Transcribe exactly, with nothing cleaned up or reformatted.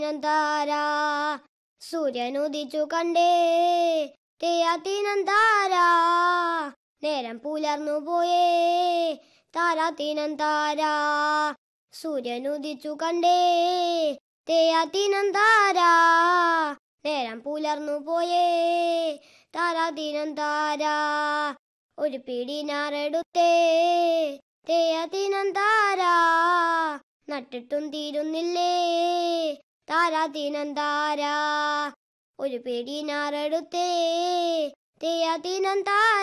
താരാ സൂര്യനുദിച്ചു കണ്ടേ തെയ്യാത്തിനം താരാ നേരം പുലർന്നു പോയേ താരാത്തിനം താരാ സൂര്യനുദിച്ചു കണ്ടേ തെയ്യാത്തിനം താരാ നേരം പുലർന്നു പോയേ താരാത്തിനം താരാ ഒരു പിടി ഞാറെടുത്തേ തെയ്യാത്തിനം താരാ നട്ടിട്ടും തീരുന്നില്ലേ താരാത്തിനം താരാ ഒരു പിടി ഞാറെടുത്തേ തെയ്യാത്തിനം താരാ